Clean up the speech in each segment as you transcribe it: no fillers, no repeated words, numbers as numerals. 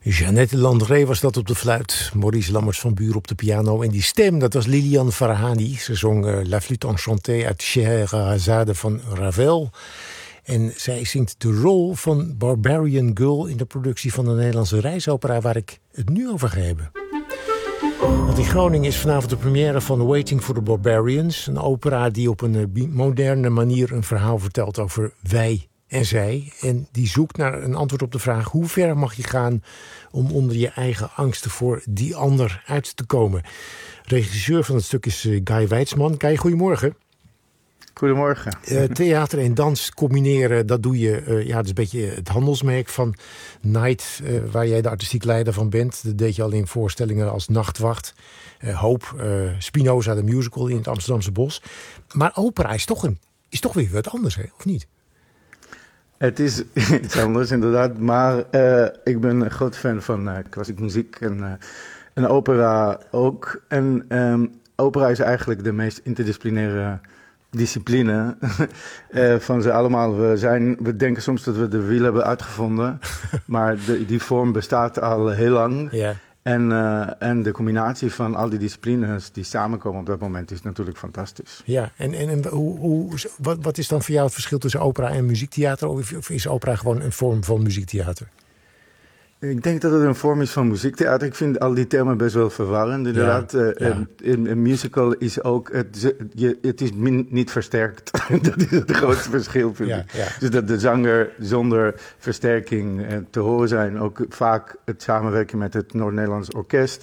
Jeannette Landré was dat op de fluit. Maurice Lammerts van Buur op de piano. En die stem, dat was Liliane Farahani. Ze zong La Flûte Enchantée uit Scheherazade van Ravel. En zij zingt de rol van Barbarian Girl in de productie van de Nederlandse reisopera, waar ik het nu over ga hebben. Want in Groningen is vanavond de première van Waiting for the Barbarians. Een opera die op een moderne manier een verhaal vertelt over wij en zij. En die zoekt naar een antwoord op de vraag: hoe ver mag je gaan om onder je eigen angsten voor die ander uit te komen? Regisseur van het stuk is Guy Weidsman. Guy, goedemorgen. Goedemorgen. Theater en dans combineren, dat doe je. Dat is een beetje het handelsmerk van Night, waar jij de artistiek leider van bent. Dat deed je al in voorstellingen als Nachtwacht, Hoop, Spinoza de musical in het Amsterdamse Bos. Maar opera is toch weer wat anders, hè? Of niet? Het is iets anders, inderdaad. Maar ik ben een groot fan van klassieke muziek en opera ook. En opera is eigenlijk de meest interdisciplinaire discipline van ze allemaal. We denken soms dat we de wiel hebben uitgevonden, maar die vorm bestaat al heel lang. Ja. En de combinatie van al die disciplines die samenkomen op dat moment is natuurlijk fantastisch. Ja, en wat is dan voor jou het verschil tussen opera en muziektheater? Of is opera gewoon een vorm van muziektheater? Ik denk dat het een vorm is van muziektheater. Ik vind al die termen best wel verwarrend. Inderdaad, een musical is ook... Het is niet versterkt. Dat is het grootste verschil, vind ik. Ja. Dus dat de zanger zonder versterking te horen zijn. Ook vaak het samenwerken met het Noord-Nederlands Orkest.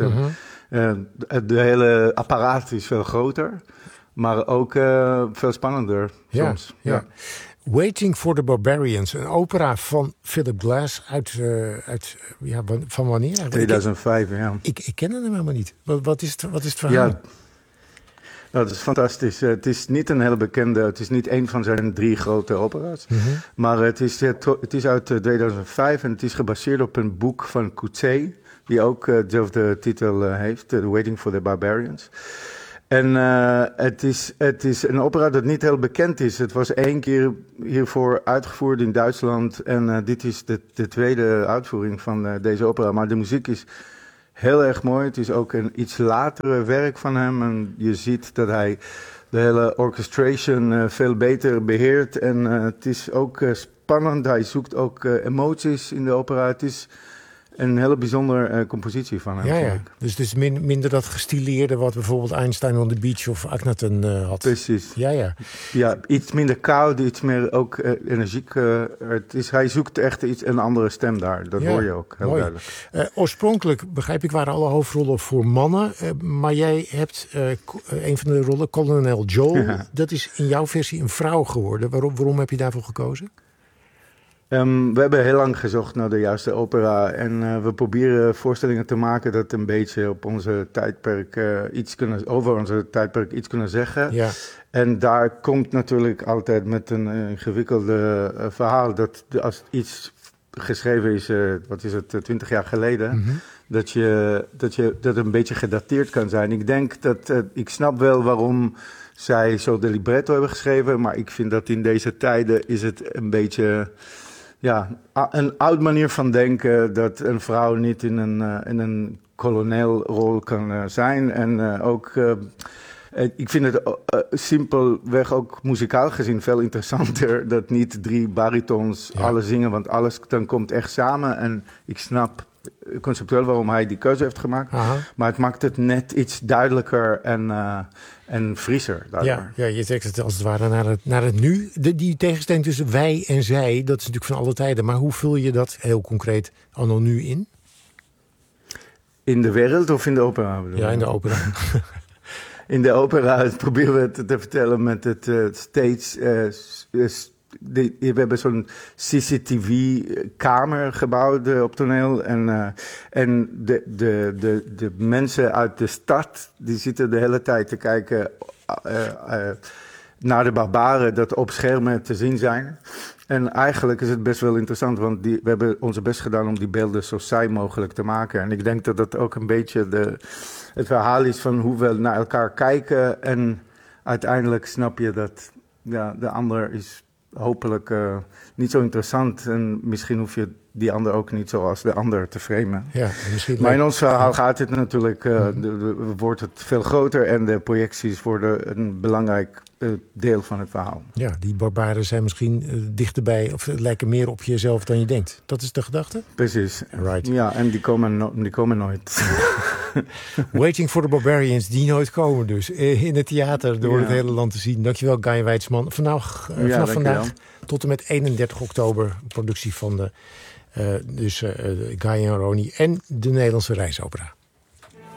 De hele apparaat is veel groter. Maar ook veel spannender soms. Ja. Waiting for the Barbarians, een opera van Philip Glass van wanneer? 2005, ja. Ik ken hem helemaal niet. Wat is het verhaal? Ja, dat is fantastisch. Het is niet een hele bekende, het is niet een van zijn 3 grote opera's. Mm-hmm. Maar het is uit 2005 en het is gebaseerd op een boek van Coetzee, die ook dezelfde titel heeft, Waiting for the Barbarians. En het is een opera dat niet heel bekend is. Het was 1 keer hiervoor uitgevoerd in Duitsland. En dit is de tweede uitvoering van deze opera. Maar de muziek is heel erg mooi. Het is ook een iets latere werk van hem. En je ziet dat hij de hele orchestration veel beter beheert. En het is ook spannend. Hij zoekt ook emoties in de opera. Het is een hele bijzondere compositie van hem. Ja. Dus het is minder dat gestileerde wat bijvoorbeeld Einstein on the Beach of Akhenaten had. Precies. Ja, iets minder koud, iets meer ook energiek. Hij zoekt echt een andere stem daar. Dat hoor je ook heel duidelijk. Oorspronkelijk, begrijp ik, waren alle hoofdrollen voor mannen. Maar jij hebt een van de rollen, Colonel Joel. Ja. Dat is in jouw versie een vrouw geworden. Waarom heb je daarvoor gekozen? We hebben heel lang gezocht naar de juiste opera en we proberen voorstellingen te maken dat een beetje op onze tijdperk over onze tijdperk iets kunnen zeggen. Ja. En daar komt natuurlijk altijd met een ingewikkelde verhaal dat als iets geschreven is, 20 jaar geleden, mm-hmm. dat een beetje gedateerd kan zijn. Ik denk ik snap wel waarom zij zo de libretto hebben geschreven, maar ik vind dat in deze tijden is het een beetje... Ja, een oud manier van denken dat een vrouw niet in een kolonelrol kan zijn. En ik vind het simpelweg ook muzikaal gezien veel interessanter dat niet 3 baritons alles zingen, want alles dan komt echt samen. En ik snap conceptueel waarom hij die keuze heeft gemaakt. Aha. Maar het maakt het net iets duidelijker en frisser. Ja, je trekt het als het ware naar het nu. Die tegenstelling tussen wij en zij, dat is natuurlijk van alle tijden. Maar hoe vul je dat heel concreet anno nu in? In de wereld of in de opera? Ja, in de opera. In de opera proberen we het te vertellen met het steeds... we hebben zo'n CCTV-kamer gebouwd op toneel. En de mensen uit de stad die zitten de hele tijd te kijken naar de barbaren dat op schermen te zien zijn. En eigenlijk is het best wel interessant, want we hebben onze best gedaan om die beelden zo saai mogelijk te maken. En ik denk dat dat ook een beetje het verhaal is van hoe we naar elkaar kijken. En uiteindelijk snap je dat de ander is hopelijk niet zo interessant. En misschien hoef je die ander ook niet zoals de ander te framen. Ja, maar in ons verhaal gaat het natuurlijk, wordt het veel groter en de projecties worden een belangrijk deel van het verhaal. Ja, die barbaren zijn misschien dichterbij of lijken meer op jezelf dan je denkt. Dat is de gedachte? Precies. Right. Ja, en die komen nooit. Waiting for the Barbarians, die nooit komen dus. In het theater door het hele land te zien. Dankjewel, Guy Weidsman. Vanaf vandaag tot en met 31 oktober, productie van de Guy en Ronnie en de Nederlandse Reisopera.